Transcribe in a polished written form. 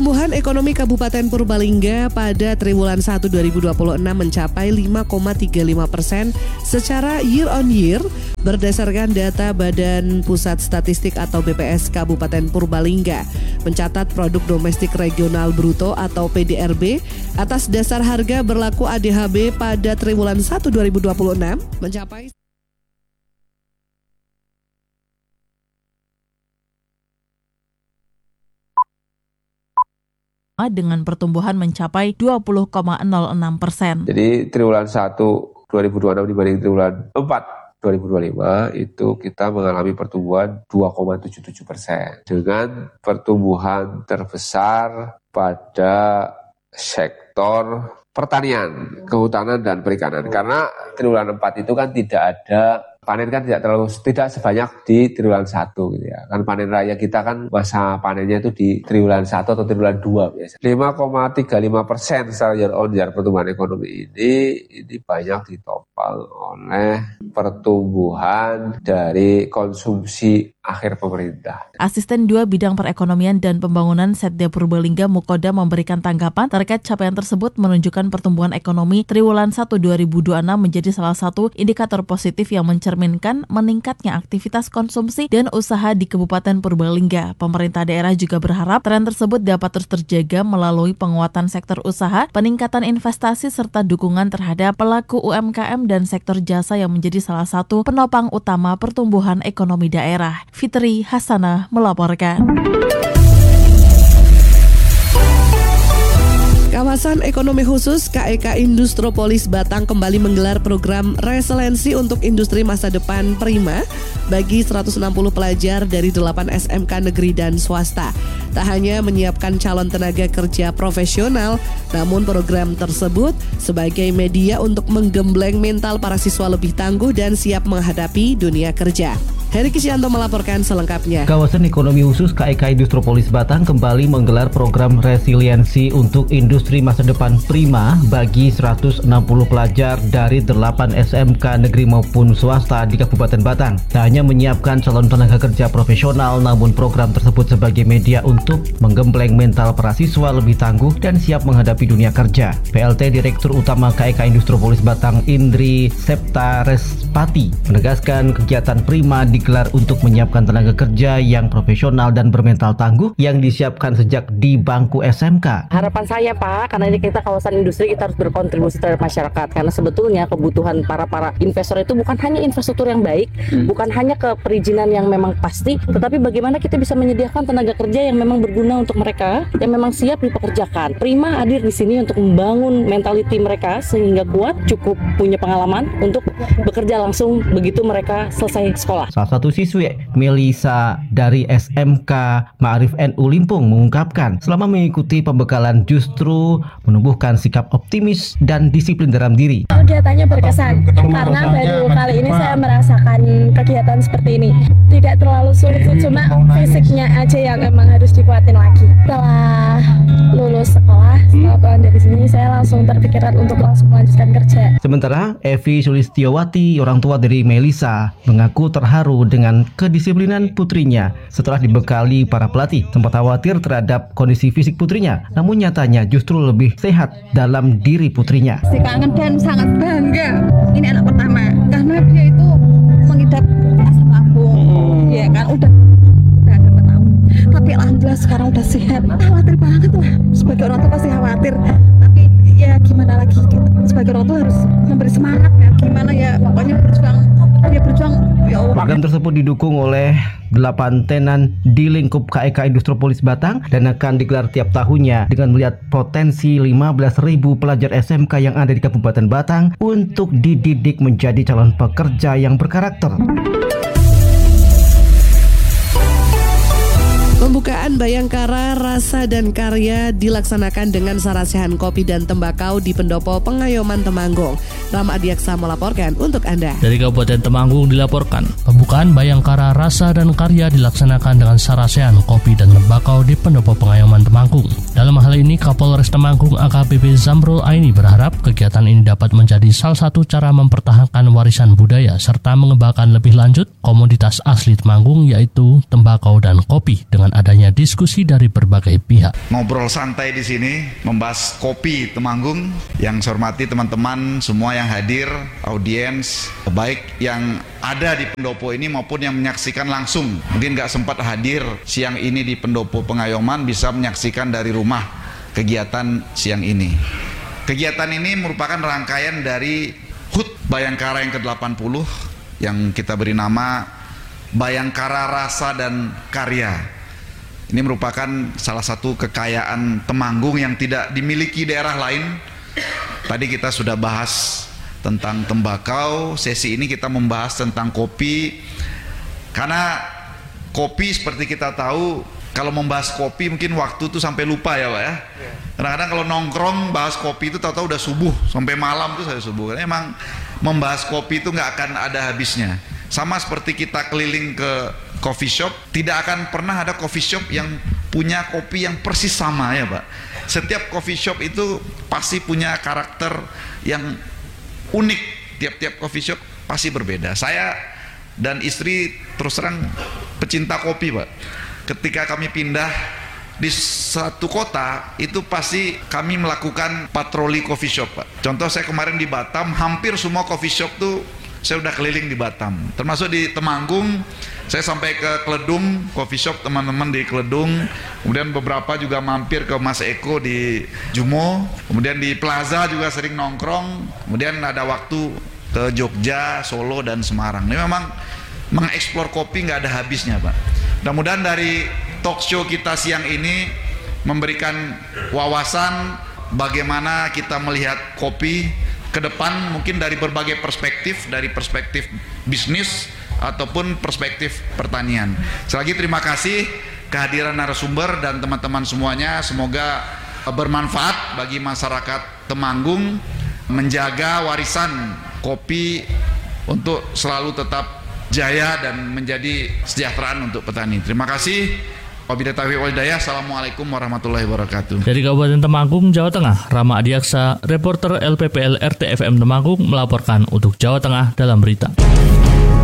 Pertumbuhan ekonomi Kabupaten Purbalingga pada triwulan 1 2026 mencapai 5,35% secara year on year berdasarkan data Badan Pusat Statistik atau BPS Kabupaten Purbalingga mencatat produk domestik regional bruto atau PDRB atas dasar harga berlaku ADHB pada triwulan 1 2026 mencapai dengan pertumbuhan mencapai 20,06%. Jadi triwulan 1 2026 dibanding triwulan 4 2025 itu kita mengalami pertumbuhan 2,77% dengan pertumbuhan terbesar pada sektor pertanian, kehutanan dan perikanan. Karena triwulan 4 itu kan tidak ada panen, kan tidak sebanyak di triwulan 1 gitu ya. Kan panen raya kita kan masa panennya itu di triwulan 1 atau triwulan 2 biasa. 5,35% secara year on year pertumbuhan ekonomi ini banyak ditopang oleh pertumbuhan dari konsumsi akhir pemerintah. Asisten 2 Bidang Perekonomian dan Pembangunan Setda Purbalingga Mukoda memberikan tanggapan terkait capaian tersebut, menunjukkan pertumbuhan ekonomi triwulan 1 2026 menjadi salah satu indikator positif yang mencerminkan meningkatnya aktivitas konsumsi dan usaha di Kabupaten Purbalingga. Pemerintah daerah juga berharap tren tersebut dapat terus terjaga melalui penguatan sektor usaha, peningkatan investasi serta dukungan terhadap pelaku UMKM dan sektor jasa yang menjadi salah satu penopang utama pertumbuhan ekonomi daerah. Fitri Hasanah melaporkan. Kawasan Ekonomi Khusus KEK Industropolis Batang kembali menggelar program resiliensi untuk industri masa depan Prima bagi 160 pelajar dari 8 SMK negeri dan swasta. Tak hanya menyiapkan calon tenaga kerja profesional, namun program tersebut sebagai media untuk menggembleng mental para siswa lebih tangguh dan siap menghadapi dunia kerja. Heri Kisyanto melaporkan selengkapnya. Kawasan Ekonomi Khusus KEK Industropolis Batang kembali menggelar program resiliensi untuk industri masa depan Prima bagi 160 pelajar dari 8 SMK negeri maupun swasta di Kabupaten Batang. Tak hanya menyiapkan calon tenaga kerja profesional, namun program tersebut sebagai media untuk menggembleng mental para siswa lebih tangguh dan siap menghadapi dunia kerja. PLT Direktur Utama KEK Industropolis Batang Indri Septarespati menegaskan kegiatan Prima digelar untuk menyiapkan tenaga kerja yang profesional dan bermental tangguh yang disiapkan sejak di bangku SMK. Harapan saya Pak, karena ini kita kawasan industri, kita harus berkontribusi terhadap masyarakat, karena sebetulnya kebutuhan para investor itu bukan hanya infrastruktur yang baik, bukan hanya ke perizinan yang memang pasti, tetapi bagaimana kita bisa menyediakan tenaga kerja yang memang berguna untuk mereka, yang memang siap dipekerjakan. Prima hadir di sini untuk membangun mentality mereka sehingga kuat, cukup punya pengalaman untuk bekerja langsung begitu mereka selesai sekolah. Salah satu siswi, Melisa dari SMK Ma'arif NU Limpung, mengungkapkan selama mengikuti pembekalan justru menumbuhkan sikap optimis dan disiplin dalam diri. Kegiatannya berkesan karena baru kali ini saya merasakan kegiatan seperti ini. Tidak terlalu sulit, cuma fisiknya aja yang memang harus dikuatin lagi. Setelah lulus sekolah, setelah pulang dari sini, saya langsung terpikiran untuk langsung melanjutkan kerja. Sementara Evi Sulistiawati, orang tua dari Melisa, mengaku terharu dengan kedisiplinan putrinya setelah dibekali para pelatih. Sempat khawatir terhadap kondisi fisik putrinya, namun nyatanya justru lebih sehat dalam diri putrinya. Si kangen dan sangat bangga ini anak pertama karena dia itu mengidap asam lambung, ya kan udah ada tahun. Tapi alhamdulillah sekarang udah sehat. Khawatir banget lah, sebagai orang tua pasti khawatir. Tapi ya gimana lagi, sebagai orang tua harus memberi semangat kan. Gimana ya, pokoknya berjuang. Ya Allah. Program tersebut didukung oleh 8 tenan di lingkup KEK Industropolis Batang dan akan digelar tiap tahunnya dengan melihat potensi 15.000 pelajar SMK yang ada di Kabupaten Batang untuk dididik menjadi calon pekerja yang berkarakter. Pembukaan Bayangkara Rasa dan Karya dilaksanakan dengan sarasehan kopi dan tembakau di Pendopo Pengayoman Temanggung. Rama Adiaksa melaporkan untuk Anda. Dari Kabupaten Temanggung dilaporkan, pembukaan Bayangkara Rasa dan Karya dilaksanakan dengan sarasehan kopi dan tembakau di Pendopo Pengayoman Temanggung. Dalam hal ini, Kapolres Temanggung AKBP Zamrul Aini berharap kegiatan ini dapat menjadi salah satu cara mempertahankan warisan budaya serta mengembangkan lebih lanjut komoditas asli Temanggung, yaitu tembakau dan kopi. Dengan adanya diskusi dari berbagai pihak. Ngobrol santai di sini, membahas kopi Temanggung. Yang saya hormati teman-teman semua yang hadir, audiens, baik yang ada di pendopo ini maupun yang menyaksikan langsung. Mungkin nggak sempat hadir siang ini di pendopo Pengayoman, bisa menyaksikan dari rumah kegiatan siang ini. Kegiatan ini merupakan rangkaian dari HUT Bayangkara yang ke-80 yang kita beri nama Bayangkara Rasa dan Karya. Ini merupakan salah satu kekayaan Temanggung yang tidak dimiliki daerah lain. Tadi kita sudah bahas tentang tembakau, sesi ini kita membahas tentang kopi. Karena kopi seperti kita tahu, kalau membahas kopi mungkin waktu tuh sampai lupa ya Pak ya. Kadang-kadang kalau nongkrong bahas kopi itu tahu-tahu udah subuh, sampai malam tuh saya subuh. Karena emang membahas kopi itu nggak akan ada habisnya. Sama seperti kita keliling ke coffee shop, tidak akan pernah ada coffee shop yang punya kopi yang persis sama ya Pak. Setiap coffee shop itu pasti punya karakter yang unik, tiap-tiap coffee shop pasti berbeda. Saya dan istri terus terang pecinta kopi Pak. Ketika kami pindah di satu kota, itu pasti kami melakukan patroli coffee shop Pak. Contoh saya kemarin di Batam, hampir semua coffee shop tuh saya udah keliling di Batam. Termasuk di Temanggung, saya sampai ke Kledung, coffee shop teman-teman di Kledung. Kemudian beberapa juga mampir ke Mas Eko di Jumo. Kemudian di Plaza juga sering nongkrong. Kemudian ada waktu ke Jogja, Solo, dan Semarang. Ini memang mengeksplor kopi nggak ada habisnya Pak. Mudah-mudahan dari talk show kita siang ini memberikan wawasan bagaimana kita melihat kopi ke depan, mungkin dari berbagai perspektif, dari perspektif bisnis ataupun perspektif pertanian. Sekali lagi terima kasih kehadiran narasumber dan teman-teman semuanya. Semoga bermanfaat bagi masyarakat Temanggung, menjaga warisan kopi untuk selalu tetap jaya dan menjadi kesejahteraan untuk petani. Terima kasih. Wabillahi taufiq wal hidayah. Assalamualaikum warahmatullahi wabarakatuh. Dari Kabupaten Temanggung, Jawa Tengah, Rama Adiaksa, reporter LPPL RTFM Temanggung melaporkan untuk Jawa Tengah dalam berita.